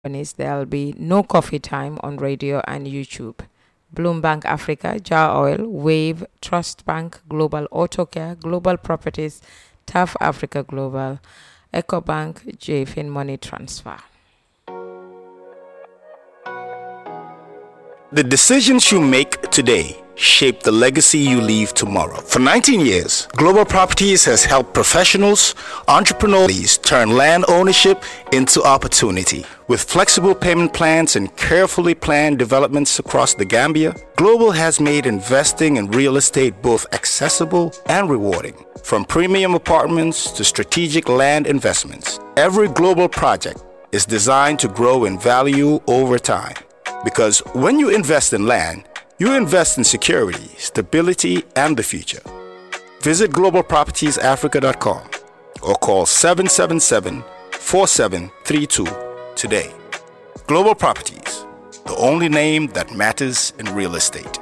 there'll be no coffee time on radio and YouTube. Bloombank Africa, Jar Oil, Wave, Trust Bank, Global Autocare, Global Properties, TAF Africa Global, EcoBank, JFIN Money Transfer. The decisions you make today shape the legacy you leave tomorrow. For 19 years, Global Properties has helped professionals, entrepreneurs turn land ownership into opportunity. With flexible payment plans and carefully planned developments across the Gambia, Global has made investing in real estate both accessible and rewarding. From premium apartments to strategic land investments, every Global project is designed to grow in value over time. Because when you invest in land, you invest in security, stability, and the future. Visit globalpropertiesafrica.com or call 777-4732 today. Global Properties, the only name that matters in real estate.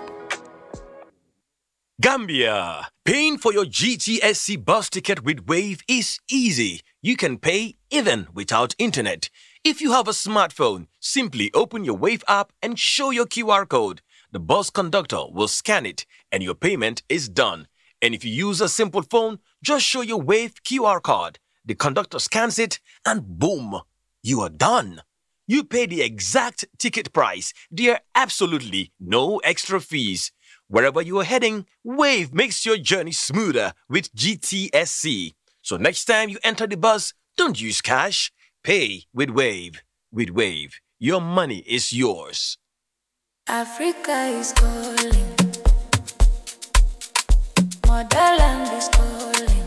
Gambia, paying for your GTSC bus ticket with Wave is easy. You can pay even without internet. If you have a smartphone, simply open your Wave app and show your QR code. The bus conductor will scan it and your payment is done. And if you use a simple phone, just show your Wave QR code. The conductor scans it and boom, you are done. You pay the exact ticket price. There are absolutely no extra fees. Wherever you are heading, Wave makes your journey smoother with GTSC. So next time you enter the bus, don't use cash. Pay with Wave. With Wave, your money is yours. Africa is calling. Motherland is calling.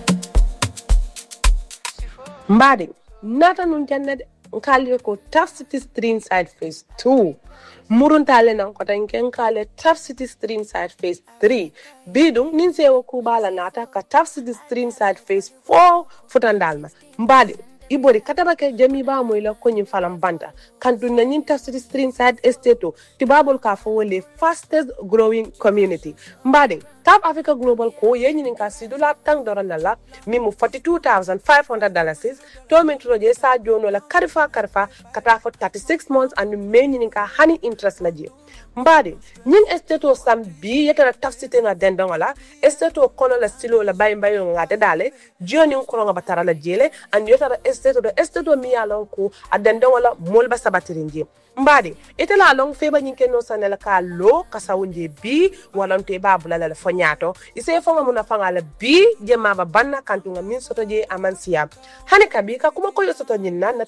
Mbadi, nata nunjannede nkali ko Tough City Stream Side Phase 2. Muruntale nan kota nkale Tough City Stream Side Phase 3. Bidung ninse wo kubala nata ka Tough City Stream Side Phase 4 futandalma. Mbadi ibori katabake jami ba moyla ko nyim falam banta kantu na nyin Tough City Stream Side Estate tibabol ka fo wole fastest growing community. Mbadi Tab Africa Global ko yenyin ka sidula tang dorana la mimu $42,500 to min troje sa jono la karfa kata for 36 months and menyin ka honey interest la je. Mbadi nyin estate sam bi yeta Tough City na dendon wala estate kono la stilo la bayo ngade dale joni ko nga batara la jele and yeta estate mi yalon ko adendon wala molba sabatirinje. Mbadi itela long feba nyinke no sanela ka lo kasawunje bi walante babula la fonyato ise fonga muna fanga la bi jema ba banna kantunga min soto je amansia hani kabika kuma ko yo soto nyinna na